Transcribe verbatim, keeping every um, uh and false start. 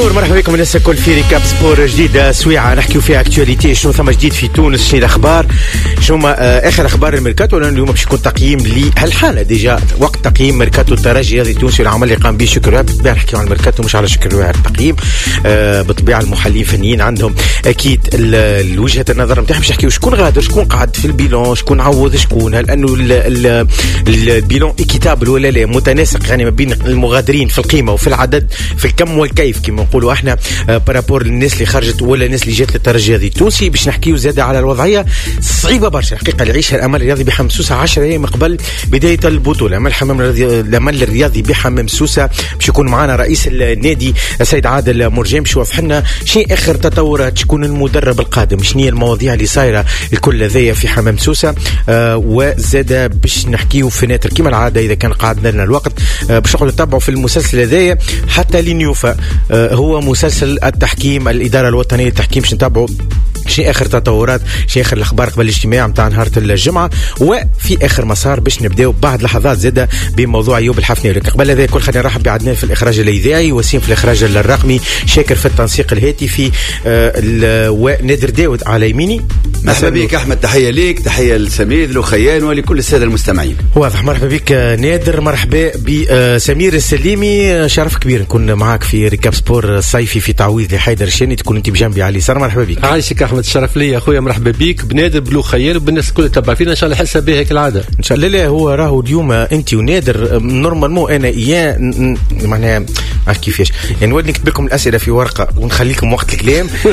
سبور. مرحبا بكم الناس الكل في ريكاب سبور جديدة سويعة نحكيو فيها اكتواليتي، شنو ثم جديد في تونس، شنو الاخبار، شنو ما اخر اخبار الميركاتو. اليوم باش يكون تقييم لهالحالة ديجا وقت تقييم ميركاتو الترجي الرياضي التونسي والعمل اللي قام به شكر وهاب. بالطبيعة نحكيو عن الميركاتو مش على شكر وهاب التقييم. آه بالطبيعة المحللين الفنيين عندهم اكيد الوجهة النظر نتاعهم، باش نحكيو شكون غادر، شكون قعد في البيلون، شكون عوض شكون، هل انه البيلون ايكيتابل ولا لا، متناسق يعني ما بين المغادرين في القيمة وفي العدد في الكم والكيف كما نقولوا احنا بارابور للناس اللي خرجت ولا الناس اللي جات للترجي الرياضي التونسي. باش نحكيو زاده على الوضعيه صعيبه برشا الحقيقه اللي يعيشها الامل الرياضي بحمام سوسه عشرة ايام قبل بدايه البطوله. الامل حمام الامل الرياضي بحمام سوسه باش يكون معنا رئيس النادي السيد عادل مرجان باش يوضح لنا شنو اخر تطورات، شكون المدرب القادم، شنو هي المواضيع اللي صايره الكل ذيا في حمام سوسه. آه وزاده باش نحكيو في ناتر كما العاده اذا كان قعدنا لنا الوقت آه باش نقعدوا نتابعوا في المسلسل هذايا حتى لنيوفا. آه هو مسلسل التحكيم، الإدارة الوطنية للتحكيم، باش نتابعوا شيء آخر تطورات، شيء آخر الأخبار قبل الاجتماع متاع نهار الجمعة، وفي آخر مسار باش نبداو بعد لحظات زادة بموضوع أيوب الحفني. لكن قبل هذا كل خلينا نرحب بعدنان في الإخراج الإذاعي، وسيم في الإخراج الرقمي، شاكر في التنسيق الهاتفي، آه ونادر داود على يميني. مرحبا بك أحمد، تحية ليك، تحية لسمير لوخيان ولكل السادة المستمعين. واضح. مرحبا بك نادر، مرحبا بسمير السليمي، شرف كبير نكون معاك في ريكاب سبور الصيفي في تعويض لحيدر الشاني، تكون انت بجنبي على اليسار. مرحبا بك. عايشك احمد، الشرف لي اخويا. مرحبا بك بنادر بلو خيال وبالناس الكل تتبع فينا ان شاء الله حسها بها هيك العاده ان شاء الله. لا هو راهو اليوم انت ونادر نورمالمون انا اياه معناها كيفاش يعني نولي نكتب لكم الاسئله في ورقه ونخليكم وقت الكلام